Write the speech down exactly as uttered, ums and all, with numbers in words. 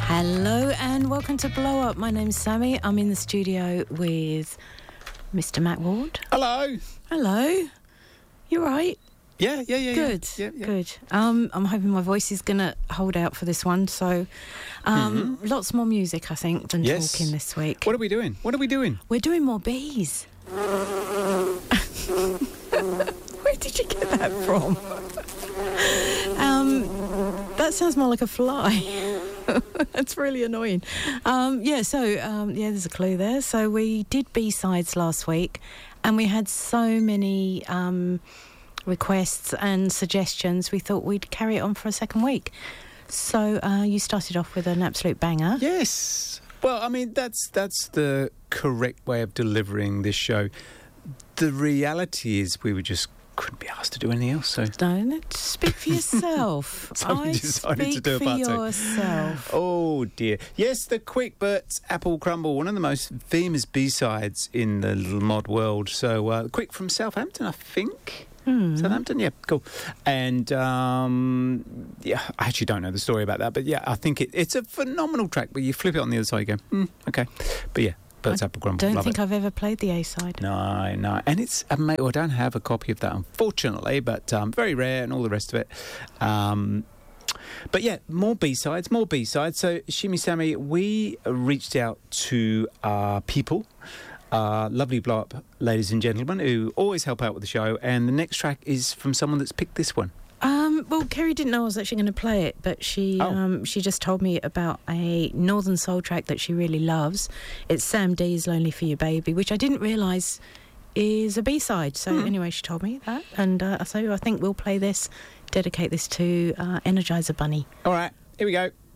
Hello and welcome to Blow Up. My name's Sammy. I'm in the studio with Mister Matt Ward. Hello. Hello. You right? Yeah, yeah, yeah. Good, yeah, yeah. good. Um, I'm hoping my voice is going to hold out for this one. So um, mm-hmm. lots more music, I think, than yes. talking this week. What are we doing? What are we doing? We're doing more bees. Where did you get that from? um, that sounds more like a fly. That's really annoying. Um, yeah, so, um, yeah, there's a clue there. So we did B-sides last week, and we had so many um, requests and suggestions, we thought we'd carry it on for a second week. So uh, you started off with an absolute banger. Yes. Well, I mean, that's that's the correct way of delivering this show. The reality is we were just couldn't be asked to do anything else. So no, speak for yourself. so we I decided speak to do a for part two. yourself. Oh dear. Yes, the Quick Bert's Apple Crumble, one of the most famous B-sides in the little mod world. So uh, Quick from Southampton, I think. Hmm. Southampton, yeah, cool. And um, yeah, I actually don't know the story about that, but yeah, I think it, it's a phenomenal track. But you flip it on the other side, you go, mm, okay. But yeah. Bert's Apple Crumble. Don't Love think it. I've ever played the A-side. No, no. And it's amazing. Well, I don't have a copy of that, unfortunately, but um, very rare and all the rest of it. Um, but yeah, more B-sides, more B-sides. So, Shimmy Sammy, we reached out to uh, people, uh, lovely blow-up ladies and gentlemen, who always help out with the show. And the next track is from someone that's picked this one. Um, well, Kerry didn't know I was actually going to play it, but she Oh. um, she just told me about a Northern Soul track that she really loves. It's Sam Dee's Lonely for You Baby, which I didn't realise is a B-side. So Hmm. anyway, she told me that. And uh, so I think we'll play this, dedicate this to uh, Energizer Bunny. All right, here we go.